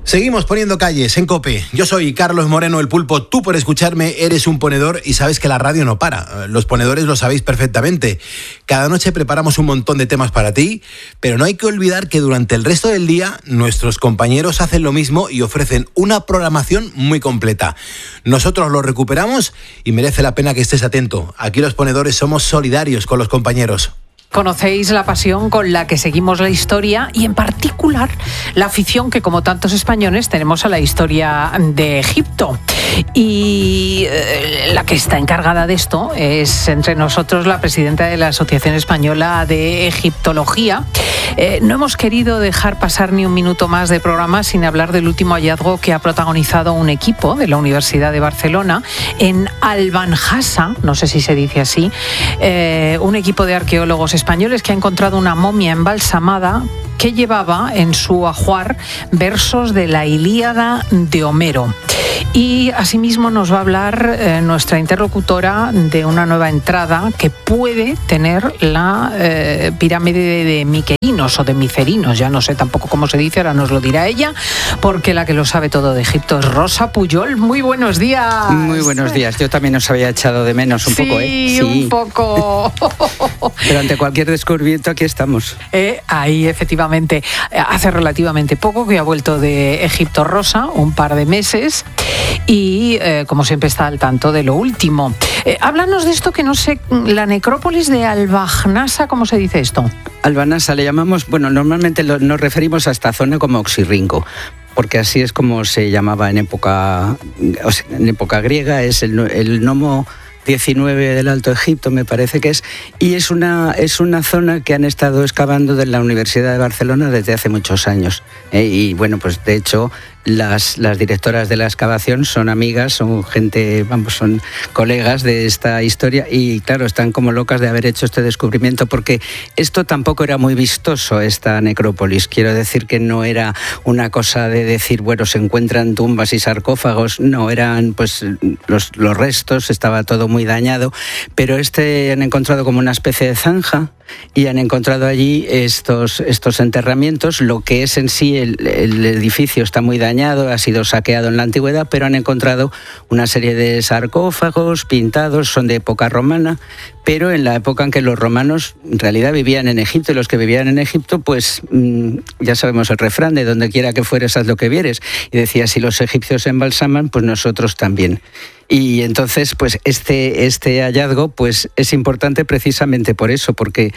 Seguimos poniendo calles en COPE. Yo soy Carlos Moreno, el Pulpo. Tú, por escucharme, eres un ponedor y sabes que la radio no para. Los ponedores lo sabéis perfectamente. Cada noche preparamos un montón de temas para ti, pero no hay que olvidar que durante el resto del día nuestros compañeros hacen lo mismo y ofrecen una programación muy completa. Nosotros lo recuperamos y merece la pena que estés atento. Aquí los ponedores somos solidarios con los compañeros. Conocéis la pasión con la que seguimos la historia y en particular la afición que, como tantos españoles, tenemos a la historia de Egipto. Y la que está encargada de esto es entre nosotros la presidenta de la Asociación Española de Egiptología. No hemos querido dejar pasar ni un minuto más de programa sin hablar del último hallazgo que ha protagonizado un equipo de la Universidad de Barcelona en Albanjasa, no sé si se dice así, un equipo de arqueólogos españoles que ha encontrado una momia embalsamada que llevaba en su ajuar versos de la Ilíada de Homero. Y asimismo nos va a hablar nuestra interlocutora de una nueva entrada que puede tener la pirámide de Miquerinos o de Micerinos, ya no sé tampoco cómo se dice, ahora nos lo dirá ella, porque la que lo sabe todo de Egipto es Rosa Puyol. Muy buenos días. Muy buenos días, yo también os había echado de menos un poco, ¿eh? Sí, un poco. Pero ante cualquier descubrimiento aquí estamos. Ahí, efectivamente, hace relativamente poco que ha vuelto de Egipto Rosa, un par de meses, y como siempre está al tanto de lo último. Háblanos de esto que no sé, la necrópolis de Albanjasa, ¿cómo se dice esto? Albanjasa le llamamos, bueno, normalmente nos referimos a esta zona como Oxirrinco, porque así es como se llamaba en época griega, es el nomo 19 del Alto Egipto, me parece que es, y es una zona que han estado excavando de la Universidad de Barcelona desde hace muchos años. Y bueno, pues de hecho las directoras de la excavación son amigas, son gente, son colegas de esta historia y claro, están como locas de haber hecho este descubrimiento porque esto tampoco era muy vistoso, esta necrópolis. Quiero decir que no era una cosa de decir, bueno, se encuentran tumbas y sarcófagos, no, eran pues los restos, estaba todo muy dañado, pero han encontrado como una especie de zanja y han encontrado allí estos enterramientos. Lo que es en sí el edificio está muy dañado, ha sido saqueado en la antigüedad, pero han encontrado una serie de sarcófagos pintados, son de época romana, pero en la época en que los romanos en realidad vivían en Egipto, y los que vivían en Egipto, pues ya sabemos el refrán de donde quiera que fueres, haz lo que vieres, y decía, si los egipcios se embalsaman, pues nosotros también. Y entonces, pues este hallazgo pues es importante precisamente por eso, porque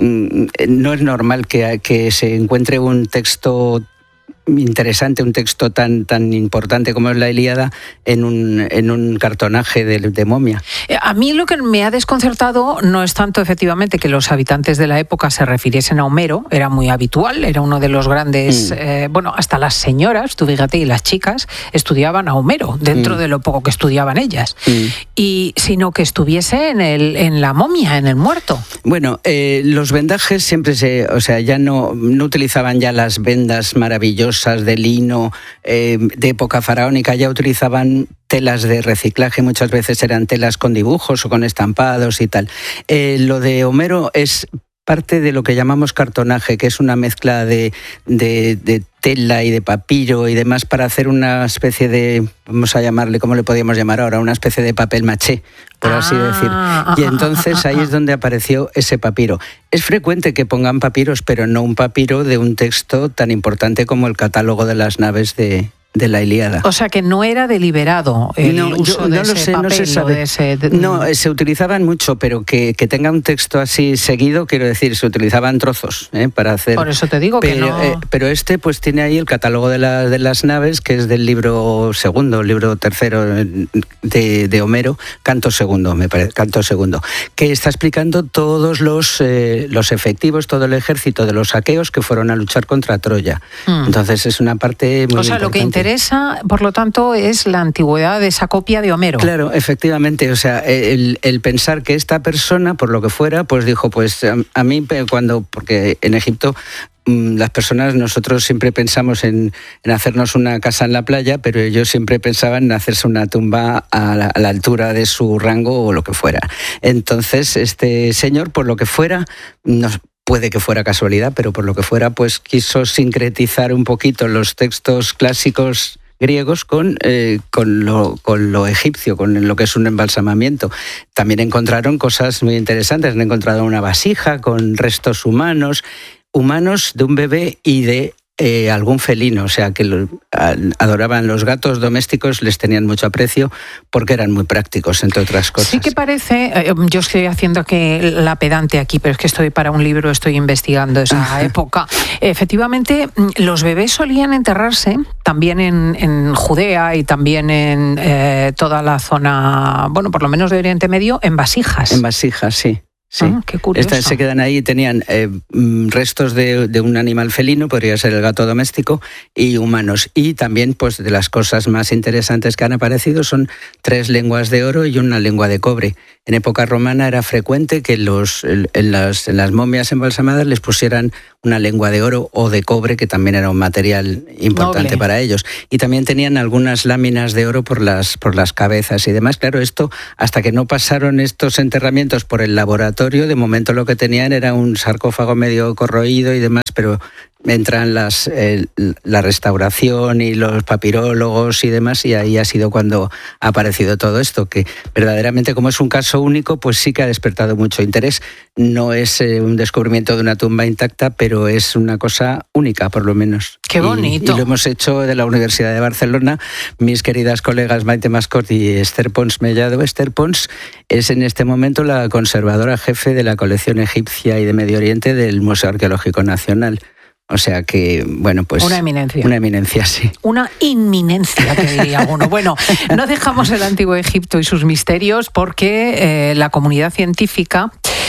no es normal que se encuentre un texto interesante, un texto tan importante como es la Ilíada en un cartonaje de momia. A mí lo que me ha desconcertado no es tanto efectivamente que los habitantes de la época se refiriesen a Homero, era muy habitual, era uno de los grandes, hasta las señoras, tú fíjate, y las chicas estudiaban a Homero, dentro de lo poco que estudiaban ellas, y sino que estuviese en la momia, en el muerto. Bueno, los vendajes siempre ya no utilizaban ya las vendas maravillosas de lino de época faraónica, ya utilizaban telas de reciclaje, muchas veces eran telas con dibujos o con estampados y tal. Lo de Homero es parte de lo que llamamos cartonaje, que es una mezcla de tela y de papiro y demás para hacer una especie de, vamos a llamarle, ¿cómo le podríamos llamar ahora? Una especie de papel maché, por así decir. Y entonces ahí es donde apareció ese papiro. Es frecuente que pongan papiros, pero no un papiro de un texto tan importante como el catálogo de las naves de la Ilíada. O sea que no era deliberado el uso de ese papel. No se sabe. No, se utilizaban mucho, pero que tenga un texto así seguido, quiero decir, se utilizaban trozos para hacer. Por eso te digo que no. Pero pues tiene ahí el catálogo de las naves, que es del libro segundo, el libro tercero de Homero, Canto Segundo, me parece, Canto Segundo, que está explicando todos los efectivos, todo el ejército de los aqueos que fueron a luchar contra Troya. Entonces es una parte muy importante. Lo que interesa, por lo tanto, es la antigüedad de esa copia de Homero. Claro, efectivamente. O sea, el pensar que esta persona, por lo que fuera, pues dijo, pues a mí, porque en Egipto las personas, nosotros siempre pensamos en hacernos una casa en la playa, pero ellos siempre pensaban en hacerse una tumba a la altura de su rango o lo que fuera. Entonces, este señor, por lo que fuera, puede que fuera casualidad, pero por lo que fuera, pues quiso sincretizar un poquito los textos clásicos griegos con lo egipcio, con lo que es un embalsamamiento. También encontraron cosas muy interesantes. Han encontrado una vasija con restos humanos de un bebé y de algún felino, o sea que adoraban los gatos domésticos, les tenían mucho aprecio porque eran muy prácticos, entre otras cosas. Sí que parece, yo estoy haciendo que la pedante aquí, pero es que estoy para un libro, estoy investigando esa época. Efectivamente, los bebés solían enterrarse también en Judea y también en toda la zona, bueno, por lo menos de Oriente Medio, en vasijas. En vasijas, sí. Sí, qué curioso. Se quedan ahí, tenían restos de un animal felino, podría ser el gato doméstico, y humanos. Y también, pues, de las cosas más interesantes que han aparecido son 3 lenguas de oro y una lengua de cobre. En época romana era frecuente que en las momias embalsamadas les pusieran una lengua de oro o de cobre, que también era un material importante noble para ellos. Y también tenían algunas láminas de oro por las cabezas y demás. Claro, esto, hasta que no pasaron estos enterramientos por el laboratorio, de momento lo que tenían era un sarcófago medio corroído y demás, pero entran la restauración y los papirólogos y demás, y ahí ha sido cuando ha aparecido todo esto, que verdaderamente, como es un caso único, pues sí que ha despertado mucho interés. No es un descubrimiento de una tumba intacta, pero es una cosa única, por lo menos. ¡Qué bonito! Y lo hemos hecho de la Universidad de Barcelona, mis queridas colegas Maite Mascort y Esther Pons Mellado. Esther Pons es en este momento la conservadora jefe de la colección egipcia y de Medio Oriente del Museo Arqueológico Nacional. O sea que, bueno, pues... Una eminencia. Una eminencia, sí. Una inminencia, que diría alguno. Bueno, no dejamos el Antiguo Egipto y sus misterios porque la comunidad científica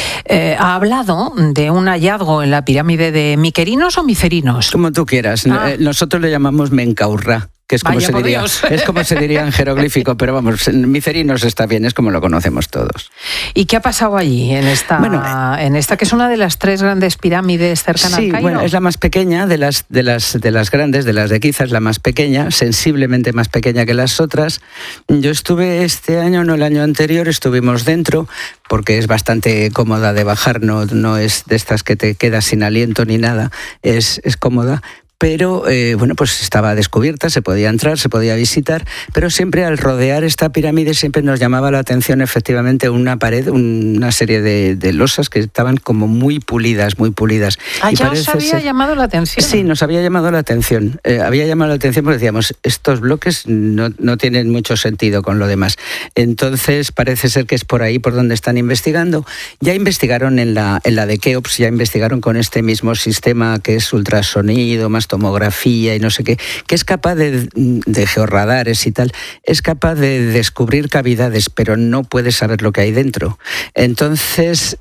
ha hablado de un hallazgo en la pirámide de Miquerinos o Micerinos. Como tú quieras. Nosotros le llamamos Menkaurra, que es como, es como se diría en jeroglífico, pero vamos, Micerinos está bien, es como lo conocemos todos. ¿Y qué ha pasado allí, en esta que es una de las 3 grandes pirámides cercanas al Cairo? Bueno, es la más pequeña de las grandes, de las de Giza, es la más pequeña, sensiblemente más pequeña que las otras. Yo estuve este año, no el año anterior, estuvimos dentro, porque es bastante cómoda de bajar, no es de estas que te quedas sin aliento ni nada, es cómoda. Pero, bueno, pues estaba descubierta, se podía entrar, se podía visitar, pero siempre al rodear esta pirámide siempre nos llamaba la atención efectivamente una pared, una serie de losas que estaban como muy pulidas, muy pulidas. ¿Ya os había llamado la atención? Sí, nos había llamado la atención. Había llamado la atención porque decíamos, estos bloques no tienen mucho sentido con lo demás. Entonces parece ser que es por ahí por donde están investigando. Ya investigaron en la de Keops, ya investigaron con este mismo sistema que es ultrasonido, más tomografía y no sé qué, que es capaz de georradares y tal, es capaz de descubrir cavidades, pero no puede saber lo que hay dentro. Entonces,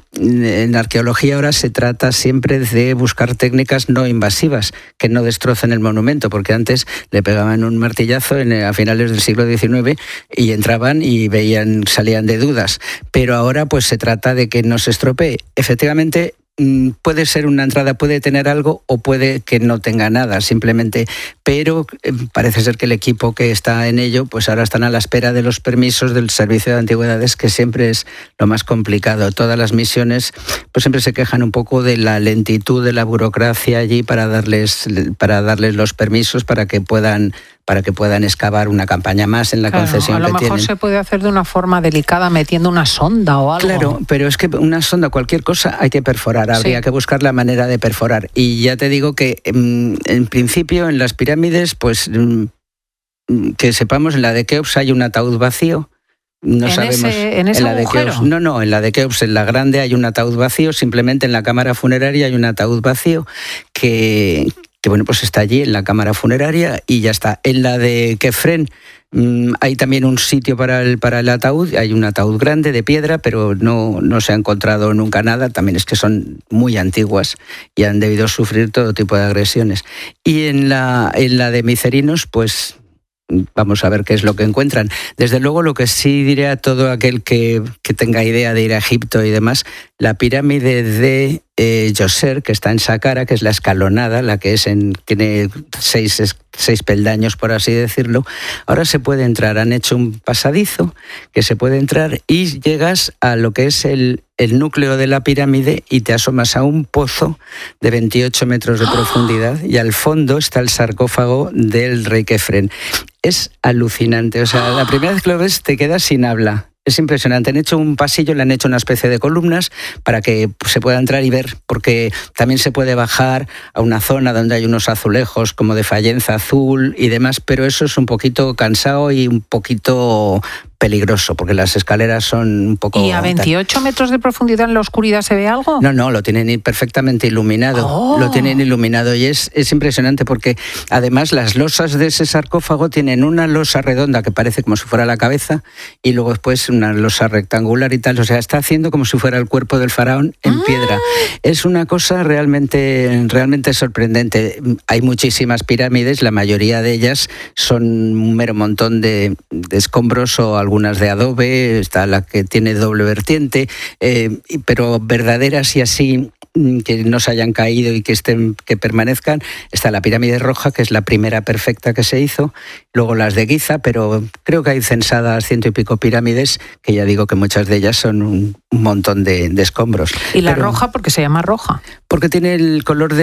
en arqueología ahora se trata siempre de buscar técnicas no invasivas, que no destrocen el monumento, porque antes le pegaban un martillazo a finales del siglo XIX y entraban y salían de dudas. Pero ahora pues se trata de que no se estropee. Efectivamente, puede ser una entrada, puede tener algo o puede que no tenga nada, simplemente, pero parece ser que el equipo que está en ello, pues ahora están a la espera de los permisos del Servicio de Antigüedades, que siempre es lo más complicado. Todas las misiones pues siempre se quejan un poco de la lentitud de la burocracia allí para darles los permisos para que puedan excavar una campaña más en la concesión que tienen. A lo mejor se puede hacer de una forma delicada metiendo una sonda o algo. Claro, pero es que una sonda, cualquier cosa hay que perforar, habría que buscar la manera de perforar. Y ya te digo que en principio en las pirámides, pues que sepamos, en la de Keops hay un ataúd vacío. No sabemos. ¿En ese agujero? Keops, no, en la de Keops, en la grande, hay un ataúd vacío, simplemente en la cámara funeraria hay un ataúd vacío que bueno, pues está allí en la cámara funeraria y ya está. En la de Kefren hay también un sitio para el ataúd, hay un ataúd grande de piedra, pero no se ha encontrado nunca nada, también es que son muy antiguas y han debido sufrir todo tipo de agresiones. Y en la de Micerinos, pues vamos a ver qué es lo que encuentran. Desde luego, lo que sí diré a todo aquel que tenga idea de ir a Egipto y demás, la pirámide de Djoser, que está en Saqqara, que es la escalonada, la que tiene 6 peldaños, por así decirlo. Ahora se puede entrar, han hecho un pasadizo que se puede entrar y llegas a lo que es el núcleo de la pirámide y te asomas a un pozo de 28 metros de profundidad y al fondo está el sarcófago del rey Kefren. Es alucinante, o sea, la primera vez que lo ves te quedas sin habla. Es impresionante. Han hecho un pasillo, le han hecho una especie de columnas para que se pueda entrar y ver, porque también se puede bajar a una zona donde hay unos azulejos como de fayenza azul y demás, pero eso es un poquito cansado y un poquito peligroso, porque las escaleras son un poco... ¿Y a 28 metros de profundidad en la oscuridad se ve algo? No, lo tienen perfectamente iluminado. Oh. Lo tienen iluminado y es impresionante porque además las losas de ese sarcófago tienen una losa redonda que parece como si fuera la cabeza y luego después una losa rectangular y tal. O sea, está haciendo como si fuera el cuerpo del faraón en piedra. Es una cosa realmente sorprendente. Hay muchísimas pirámides, la mayoría de ellas son un mero montón de escombros o algunas de adobe, está la que tiene doble vertiente, pero verdaderas y así que no se hayan caído y que permanezcan. Está la pirámide roja, que es la primera perfecta que se hizo, luego las de Giza, pero creo que hay censadas 100 y pico pirámides, que ya digo que muchas de ellas son un montón de escombros. ¿Y la roja por qué se llama roja? Porque tiene el color de